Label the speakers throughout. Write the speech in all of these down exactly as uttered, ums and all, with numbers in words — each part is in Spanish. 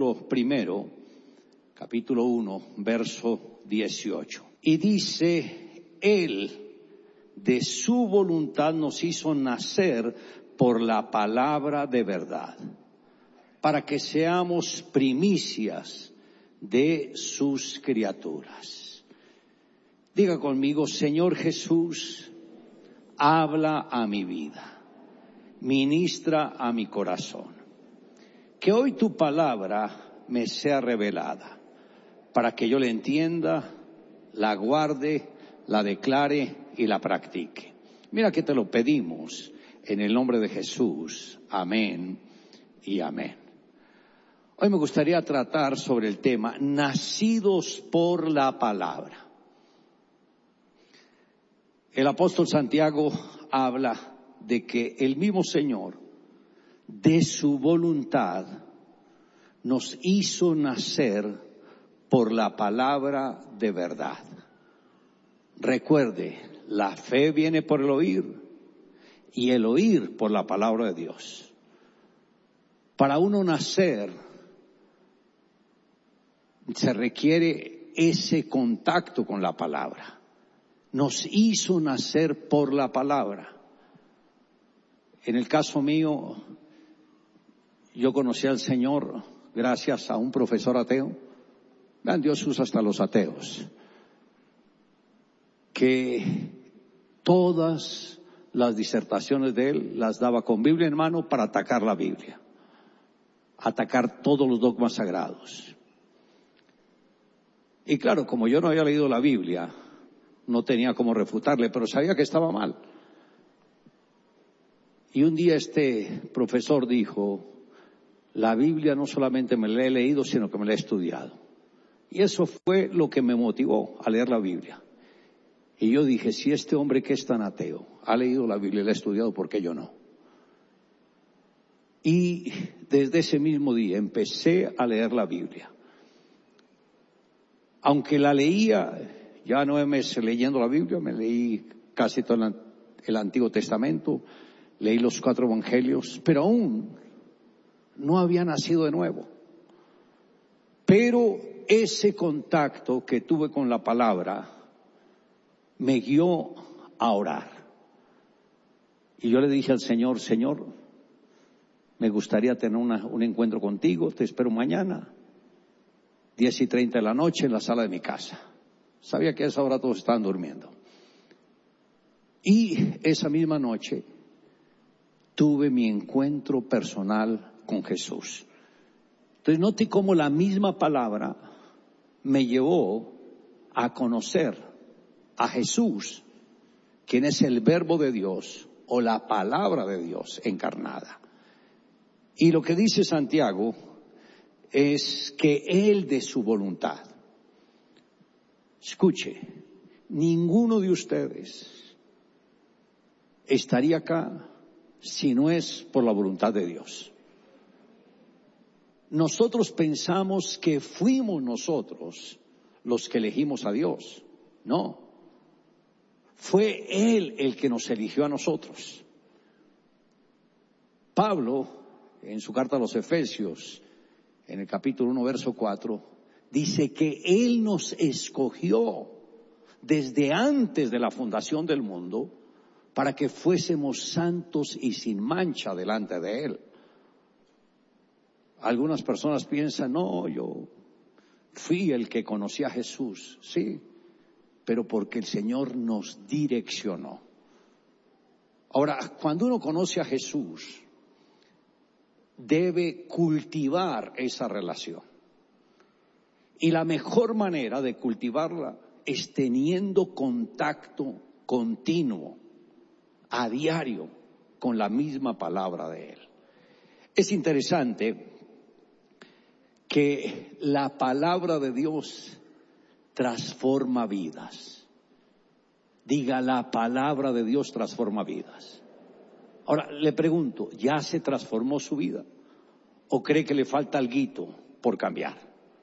Speaker 1: capítulo primero, capítulo uno, verso dieciocho. Y dice, Él de su voluntad nos hizo nacer por la palabra de verdad, para que seamos primicias de sus criaturas. Diga conmigo, Señor Jesús, habla a mi vida, ministra a mi corazón. Que hoy tu palabra me sea revelada, para que yo la entienda, la guarde, la declare y la practique. Mira que te lo pedimos en el nombre de Jesús. Amén y amén. Hoy me gustaría tratar sobre el tema nacidos por la palabra. El apóstol Santiago habla de que el mismo Señor, de su voluntad, nos hizo nacer por la palabra de verdad. Recuerde, la fe viene por el oír y el oír por la palabra de Dios. Para uno nacer se requiere ese contacto con la palabra. Nos hizo nacer por la palabra. En el caso mío, yo conocí al Señor gracias a un profesor ateo. Vean, Dios usa hasta los ateos, que todas las disertaciones de él las daba con Biblia en mano para atacar la Biblia, atacar todos los dogmas sagrados. Y claro, como yo no había leído la Biblia, no tenía cómo refutarle, pero sabía que estaba mal. Y un día este profesor dijo, la Biblia no solamente me la he leído, sino que me la he estudiado. Y eso fue lo que me motivó a leer la Biblia. Y yo dije, si este hombre que es tan ateo ha leído la Biblia y la ha estudiado, ¿por qué yo no? Y desde ese mismo día empecé a leer la Biblia. Aunque la leía, ya nueve meses leyendo la Biblia, me leí casi todo el Antiguo Testamento, leí los cuatro evangelios, pero aún no había nacido de nuevo. Pero ese contacto que tuve con la palabra me guió a orar. Y yo le dije al Señor, Señor, me gustaría tener una, un encuentro contigo, te espero mañana, diez y treinta de la noche en la sala de mi casa. Sabía que a esa hora todos estaban durmiendo. Y esa misma noche tuve mi encuentro personal con Jesús. Entonces note cómo la misma palabra me llevó a conocer a Jesús, quien es el verbo de Dios o la palabra de Dios encarnada. Y lo que dice Santiago es que Él de su voluntad. Escuche, ninguno de ustedes estaría acá si no es por la voluntad de Dios. Nosotros pensamos que fuimos nosotros los que elegimos a Dios. No, fue Él el que nos eligió a nosotros. Pablo, en su carta a los Efesios, en el capítulo uno, verso cuatro, dice que Él nos escogió desde antes de la fundación del mundo para que fuésemos santos y sin mancha delante de Él. Algunas personas piensan, no, yo fui el que conocí a Jesús. Sí, pero porque el Señor nos direccionó. Ahora, cuando uno conoce a Jesús, debe cultivar esa relación. Y la mejor manera de cultivarla es teniendo contacto continuo, a diario, con la misma palabra de Él. Es interesante que la palabra de Dios transforma vidas. Diga, la palabra de Dios transforma vidas. Ahora, le pregunto, ¿ya se transformó su vida? ¿O cree que le falta alguito por cambiar?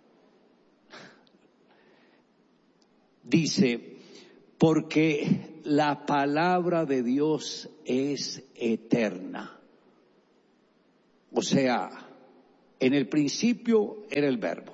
Speaker 1: Dice, porque la palabra de Dios es eterna. O sea, En el principio era el Verbo.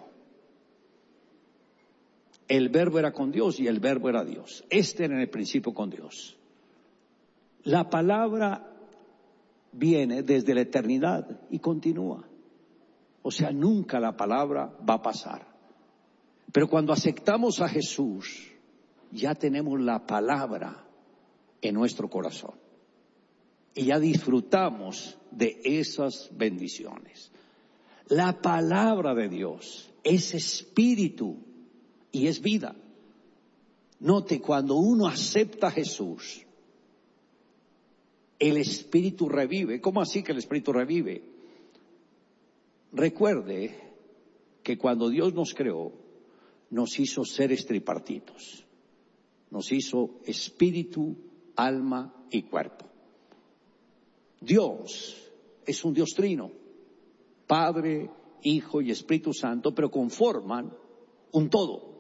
Speaker 1: El Verbo era con Dios y el Verbo era Dios. Este era en el principio con Dios. La palabra viene desde la eternidad y continúa. O sea, nunca la palabra va a pasar. Pero cuando aceptamos a Jesús, ya tenemos la palabra en nuestro corazón. Y ya disfrutamos de esas bendiciones. La palabra de Dios es espíritu y es vida. Note, cuando uno acepta a Jesús, el espíritu revive. ¿Cómo así que el espíritu revive? Recuerde que cuando Dios nos creó, nos hizo seres tripartitos. Nos hizo espíritu, alma y cuerpo. Dios es un Dios trino, Padre, Hijo y Espíritu Santo, pero conforman un todo.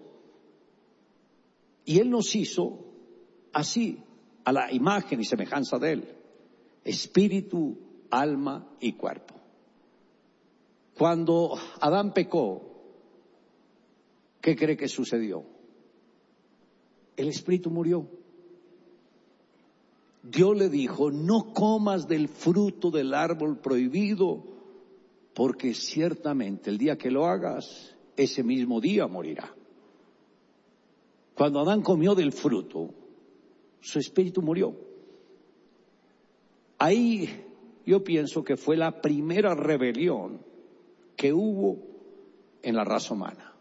Speaker 1: Y Él nos hizo así, a la imagen y semejanza de Él. Espíritu, alma y cuerpo. Cuando Adán pecó, ¿qué cree que sucedió? El espíritu murió. Dios le dijo, no comas del fruto del árbol prohibido, porque ciertamente el día que lo hagas, ese mismo día morirá. Cuando Adán comió del fruto, su espíritu murió. Ahí yo pienso que fue la primera rebelión que hubo en la raza humana.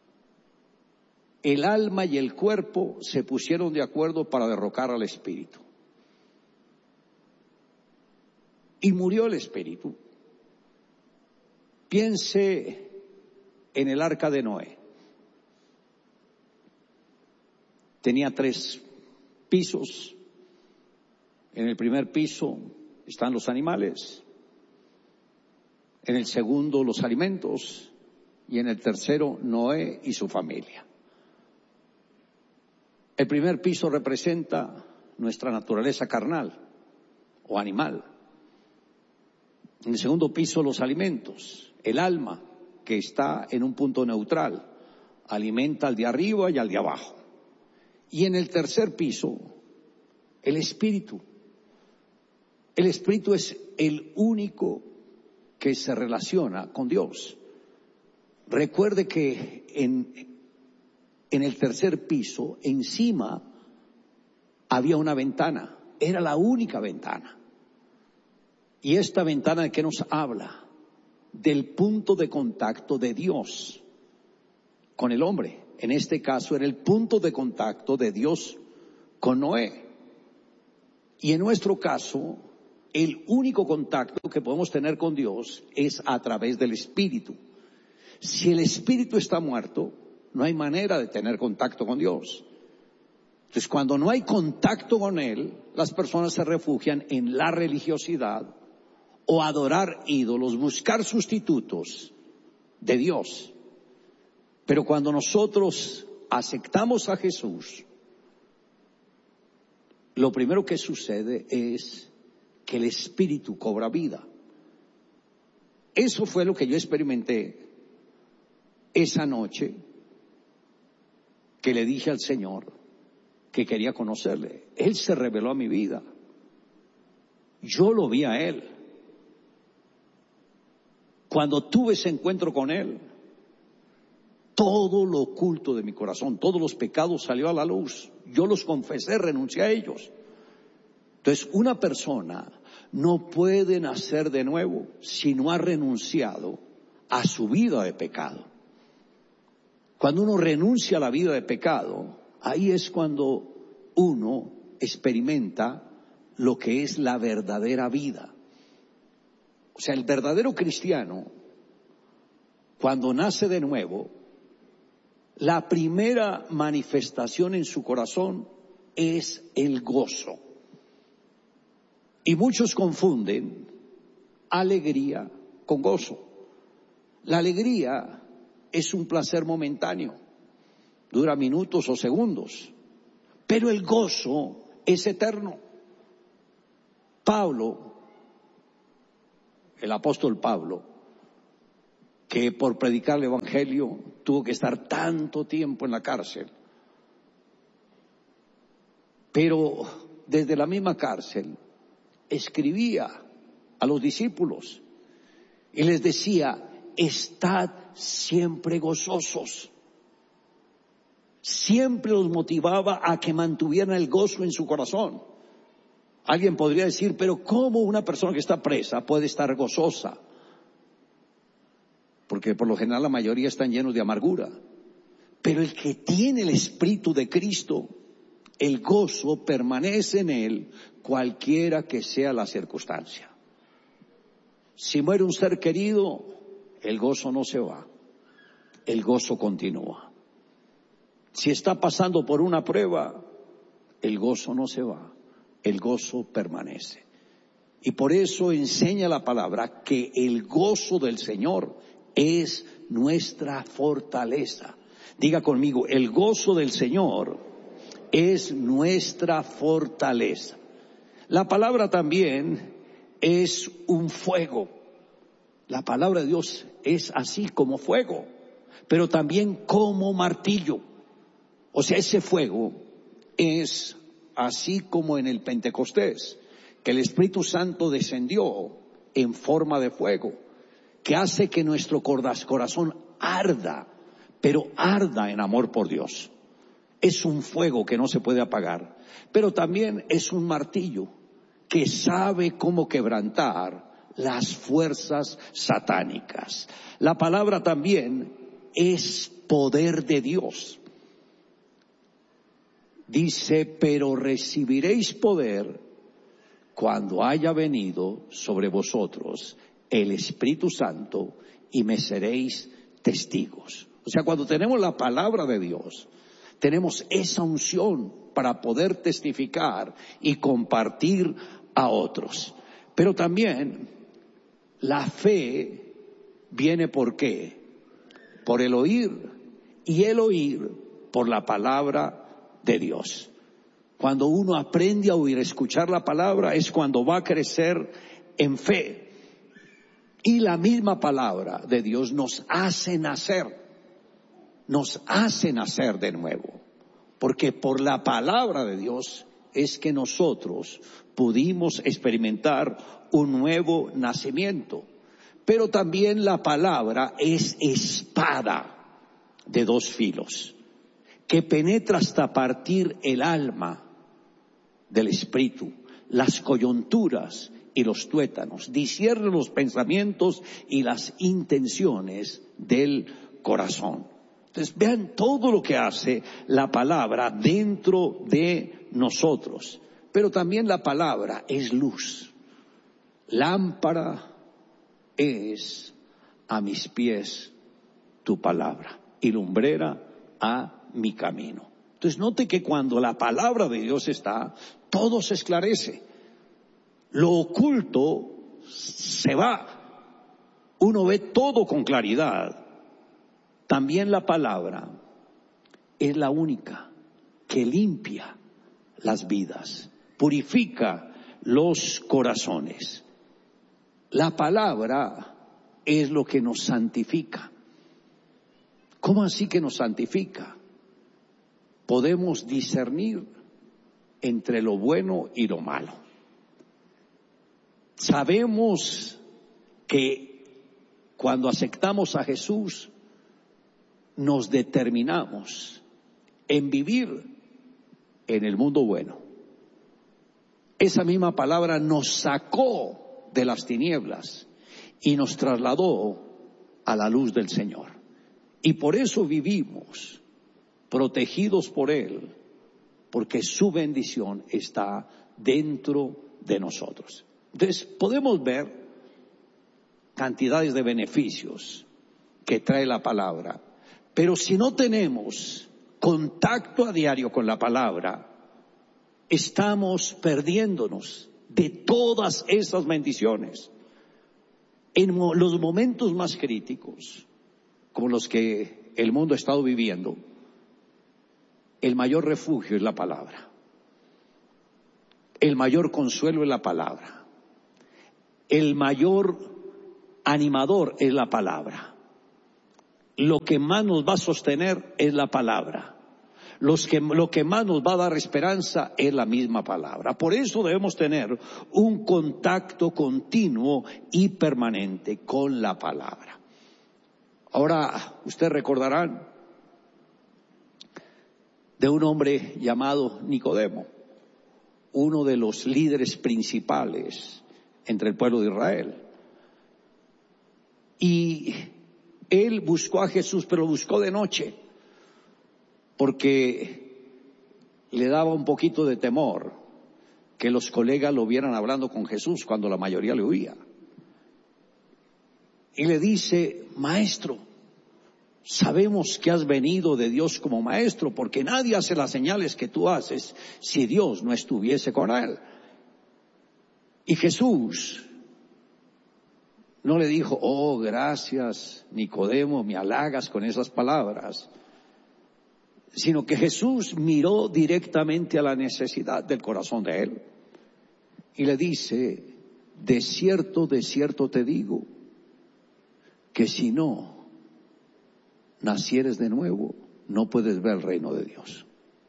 Speaker 1: El alma y el cuerpo se pusieron de acuerdo para derrocar al espíritu. Y murió el espíritu. Piense en el arca de Noé. Tenía tres pisos. En el primer piso están los animales. En el segundo los alimentos. Y en el tercero Noé y su familia. El primer piso representa nuestra naturaleza carnal o animal. En el segundo piso los alimentos, el alma que está en un punto neutral, alimenta al de arriba y al de abajo. Y en el tercer piso, el espíritu. El espíritu es el único que se relaciona con Dios. Recuerde que en, en el tercer piso, encima, había una ventana. Era la única ventana. Y esta ventana, ¿de qué nos habla? Del punto de contacto de Dios con el hombre. En este caso era el punto de contacto de Dios con Noé. Y en nuestro caso, el único contacto que podemos tener con Dios es a través del Espíritu. Si el Espíritu está muerto, no hay manera de tener contacto con Dios. Entonces, cuando no hay contacto con Él, las personas se refugian en la religiosidad o adorar ídolos, buscar sustitutos de Dios. Pero cuando nosotros aceptamos a Jesús, lo primero que sucede es que el Espíritu cobra vida. Eso fue lo que yo experimenté esa noche que le dije al Señor que quería conocerle. Él se reveló a mi vida. Yo lo vi a Él. Cuando tuve ese encuentro con Él, todo lo oculto de mi corazón, todos los pecados salió a la luz. Yo los confesé, renuncié a ellos. Entonces, una persona no puede nacer de nuevo si no ha renunciado a su vida de pecado. Cuando uno renuncia a la vida de pecado, ahí es cuando uno experimenta lo que es la verdadera vida. O sea, el verdadero cristiano, cuando nace de nuevo, la primera manifestación en su corazón es el gozo. Y muchos confunden alegría con gozo. La alegría es un placer momentáneo, dura minutos o segundos, pero el gozo es eterno. Pablo, el apóstol Pablo, que por predicar el evangelio tuvo que estar tanto tiempo en la cárcel. Pero desde la misma cárcel escribía a los discípulos y les decía: estad siempre gozosos. Siempre los motivaba a que mantuvieran el gozo en su corazón. Alguien podría decir: pero ¿cómo una persona que está presa puede estar gozosa? Porque por lo general la mayoría están llenos de amargura. Pero el que tiene el Espíritu de Cristo, el gozo permanece en él, cualquiera que sea la circunstancia. Si muere un ser querido, el gozo no se va, el gozo continúa. Si está pasando por una prueba, el gozo no se va, el gozo permanece. Y por eso enseña la palabra que el gozo del Señor es nuestra fortaleza. Diga conmigo: el gozo del Señor es nuestra fortaleza. La palabra también es un fuego. La palabra de Dios es así como fuego, pero también como martillo. O sea, ese fuego es así como en el Pentecostés, que el Espíritu Santo descendió en forma de fuego, que hace que nuestro corazón arda, pero arda en amor por Dios. Es un fuego que no se puede apagar, pero también es un martillo que sabe cómo quebrantar las fuerzas satánicas. La palabra también es poder de Dios. Dice: pero recibiréis poder cuando haya venido sobre vosotros el Espíritu Santo y me seréis testigos. O sea, cuando tenemos la palabra de Dios, tenemos esa unción para poder testificar y compartir a otros. Pero también la fe viene ¿por qué? Por el oír, y el oír por la palabra de Dios. Cuando uno aprende a oír, a escuchar la palabra, es cuando va a crecer en fe. Y la misma palabra de Dios nos hace nacer, nos hace nacer de nuevo. Porque por la palabra de Dios es que nosotros pudimos experimentar un nuevo nacimiento. Pero también la palabra es espada de dos filos, que penetra hasta partir el alma del espíritu, las coyunturas y los tuétanos, discierne los pensamientos y las intenciones del corazón. Entonces vean todo lo que hace la palabra dentro de nosotros. Pero también la palabra es luz. Lámpara es a mis pies tu palabra y lumbrera a mi camino. Entonces note que cuando la palabra de Dios está, todo se esclarece. Lo oculto se va. Uno ve todo con claridad. También la palabra es la única que limpia las vidas, purifica los corazones. La palabra es lo que nos santifica. ¿Cómo así que nos santifica? Podemos discernir entre lo bueno y lo malo. Sabemos que cuando aceptamos a Jesús, nos determinamos en vivir en el mundo bueno. Esa misma palabra nos sacó de las tinieblas y nos trasladó a la luz del Señor. Y por eso vivimos protegidos por Él, porque su bendición está dentro de nosotros. Entonces podemos ver cantidades de beneficios que trae la palabra, pero si no tenemos contacto a diario con la palabra, estamos perdiéndonos de todas esas bendiciones. En los momentos más críticos, como los que el mundo ha estado viviendo, el mayor refugio es la palabra. El mayor consuelo es la palabra. El mayor animador es la palabra. lo que más nos va a sostener es la palabra. Los que, lo que más nos va a dar esperanza es la misma palabra. Por eso debemos tener un contacto continuo y permanente con la palabra. Ahora, ustedes recordarán de un hombre llamado Nicodemo, uno de los líderes principales entre el pueblo de Israel. Y él buscó a Jesús, pero lo buscó de noche, porque le daba un poquito de temor que los colegas lo vieran hablando con Jesús cuando la mayoría le oía. Y le dice: maestro, sabemos que has venido de Dios como maestro, porque nadie hace las señales que tú haces si Dios no estuviese con él. Y Jesús no le dijo: oh, gracias, Nicodemo, me halagas con esas palabras, sino que Jesús miró directamente a la necesidad del corazón de él y le dice: de cierto, de cierto te digo, que si no nacieres de nuevo, no puedes ver el reino de Dios.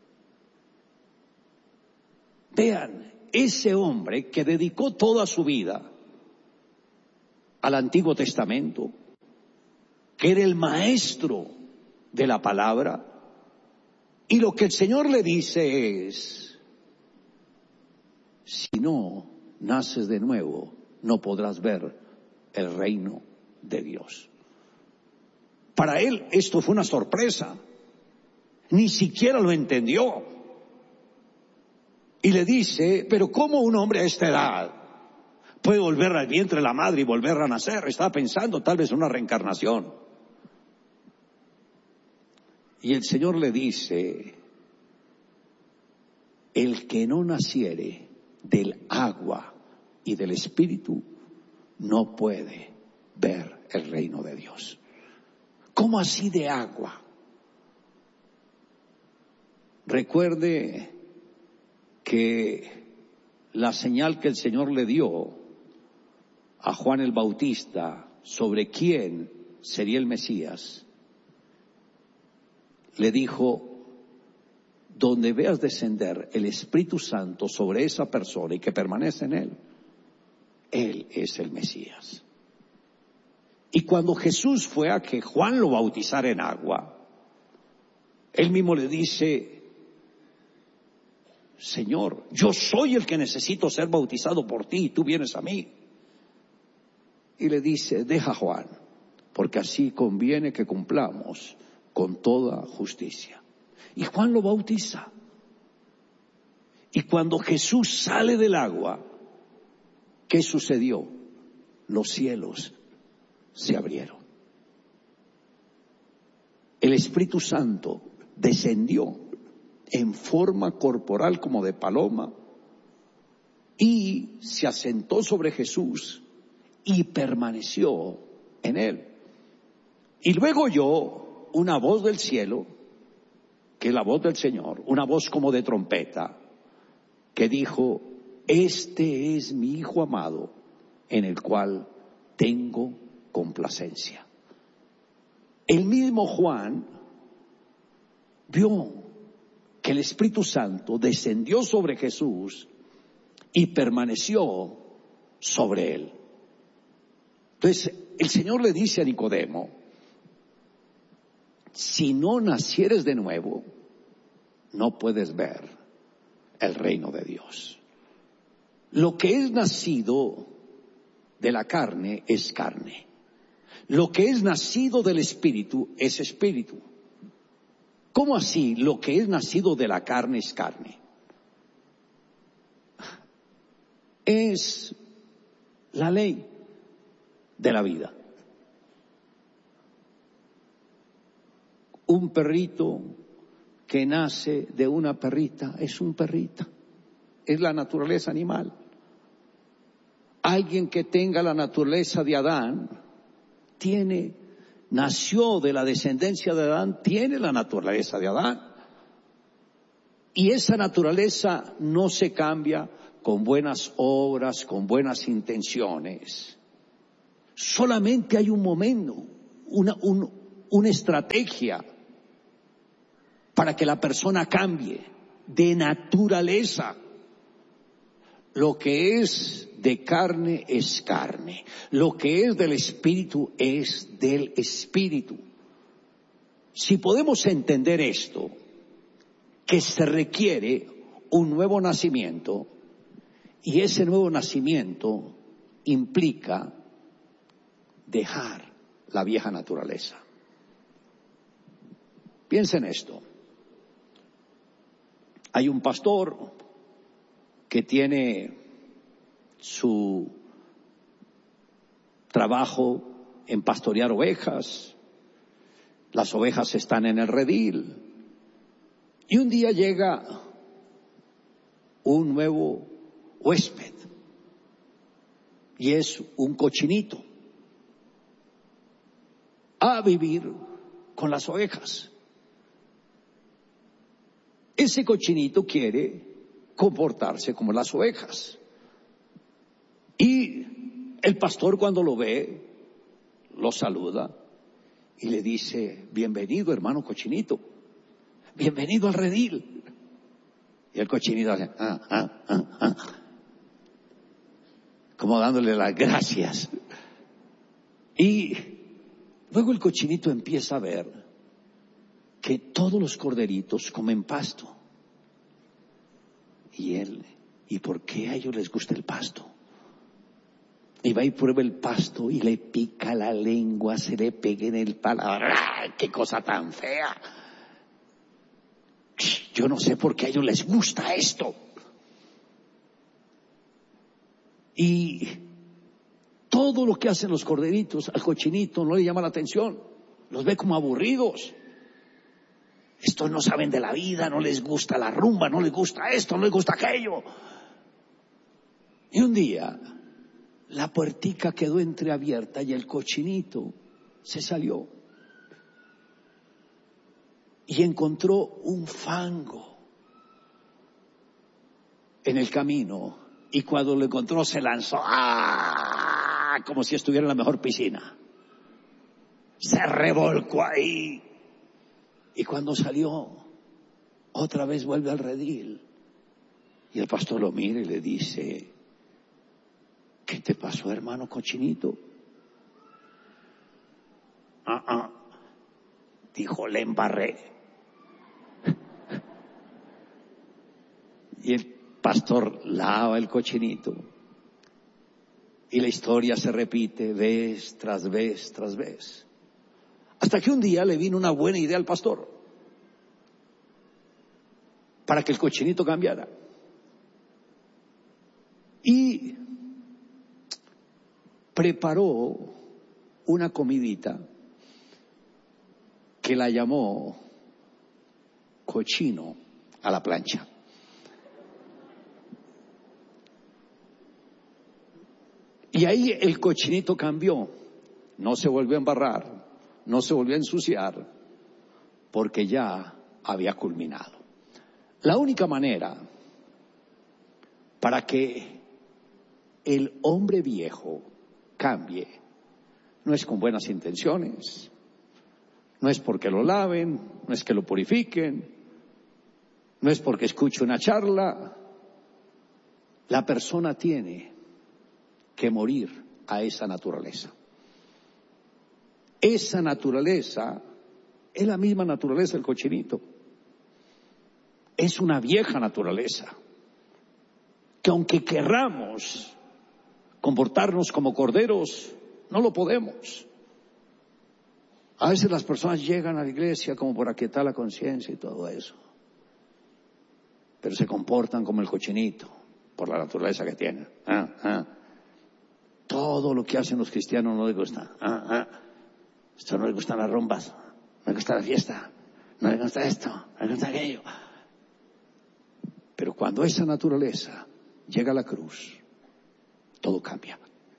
Speaker 1: Vean, ese hombre que dedicó toda su vida al Antiguo Testamento, que era el maestro de la palabra, y lo que el Señor le dice es: si no naces de nuevo, no podrás ver el reino de Dios. Para él esto fue una sorpresa, ni siquiera lo entendió. Y le dice: pero ¿cómo un hombre a esta edad puede volver al vientre de la madre y volver a nacer? Estaba pensando tal vez en una reencarnación. Y el Señor le dice: el que no naciere del agua y del Espíritu no puede ver el reino de Dios. ¿Cómo así de agua? Recuerde que la señal que el Señor le dio a Juan el Bautista sobre quién sería el Mesías, le dijo: donde veas descender el Espíritu Santo sobre esa persona y que permanece en él, él es el Mesías. Y cuando Jesús fue a que Juan lo bautizara en agua, él mismo le dice: Señor, yo soy el que necesito ser bautizado por ti y tú vienes a mí. Y le dice: deja a Juan, porque así conviene que cumplamos con toda justicia. Y Juan lo bautiza. Y cuando Jesús sale del agua, ¿qué sucedió? Los cielos se abrieron. El Espíritu Santo descendió en forma corporal como de paloma y se asentó sobre Jesús y permaneció en él. Y luego oyó una voz del cielo, que es la voz del Señor, una voz como de trompeta, que dijo: este es mi Hijo amado, en el cual tengo complacencia. El mismo Juan vio que el Espíritu Santo descendió sobre Jesús y permaneció sobre él. Entonces, el Señor le dice a Nicodemo: si no nacieres de nuevo, no puedes ver el reino de Dios. Lo que es nacido de la carne es carne. Lo que es nacido del Espíritu es espíritu. ¿Cómo así? Lo que es nacido de la carne es carne. Es la ley de la vida. Un perrito que nace de una perrita es un perrita. Es la naturaleza animal. Alguien que tenga la naturaleza de Adán tiene, nació de la descendencia de Adán, tiene la naturaleza de Adán. Y esa naturaleza no se cambia con buenas obras, con buenas intenciones. Solamente hay un momento, una, un, una estrategia para que la persona cambie de naturaleza. Lo que es de carne es carne. Lo que es del espíritu es del espíritu. Si podemos entender esto, que se requiere un nuevo nacimiento, y ese nuevo nacimiento implica dejar la vieja naturaleza. Piensen esto. Hay un pastor que tiene su trabajo en pastorear ovejas. Las ovejas están en el redil. Y un día llega un nuevo huésped. Y es un cochinito a vivir con las ovejas. Ese cochinito quiere comportarse como las ovejas. Y el pastor, cuando lo ve, lo saluda y le dice: bienvenido, hermano cochinito, bienvenido al redil. Y el cochinito hace ah, ah, ah, ah, como dándole las gracias. Y luego el cochinito empieza a ver que todos los corderitos comen pasto. Y él, ¿y por qué a ellos les gusta el pasto? Y va y prueba el pasto y le pica la lengua, se le pega en el paladar. ¡Ah, qué cosa tan fea! Yo no sé por qué a ellos les gusta esto. Y todo lo que hacen los corderitos al cochinito no le llama la atención. Los ve como aburridos. Estos no saben de la vida, no les gusta la rumba, no les gusta esto, no les gusta aquello. Y un día la puertica quedó entreabierta y el cochinito se salió. Y encontró un fango en el camino. Y cuando lo encontró se lanzó, ¡ah!, como si estuviera en la mejor piscina. Se revolcó ahí. Y cuando salió, otra vez vuelve al redil. Y el pastor lo mira y le dice: ¿qué te pasó, hermano cochinito? Ah, ah. Dijo: le embarré. Y el pastor lava el cochinito. Y la historia se repite vez tras vez tras vez. Hasta que un día le vino una buena idea al pastor para que el cochinito cambiara. Y preparó una comidita que la llamó cochino a la plancha. Y ahí el cochinito cambió, no se volvió a embarrar, no se volvió a ensuciar, porque ya había culminado. La única manera para que el hombre viejo cambie no es con buenas intenciones, no es porque lo laven, no es que lo purifiquen, no es porque escuche una charla. La persona tiene que morir a esa naturaleza. Esa naturaleza es la misma naturaleza del cochinito. Es una vieja naturaleza que aunque querramos comportarnos como corderos, no lo podemos. A veces las personas llegan a la iglesia como por aquietar la conciencia y todo eso, pero se comportan como el cochinito por la naturaleza que tienen. Ah, ah. Todo lo que hacen los cristianos no les gusta. Ah, ah. Esto no les gustan las rumbas, no les gusta la fiesta, no les gusta esto, no les gusta aquello. Pero cuando esa naturaleza llega a la cruz, todo cambia.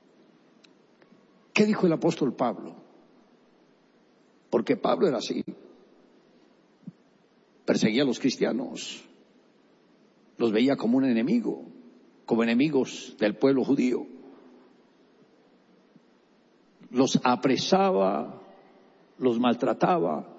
Speaker 1: ¿Qué dijo el apóstol Pablo? Porque Pablo era así. Perseguía a los cristianos, los veía como un enemigo, como enemigos del pueblo judío. Los apresaba, los maltrataba,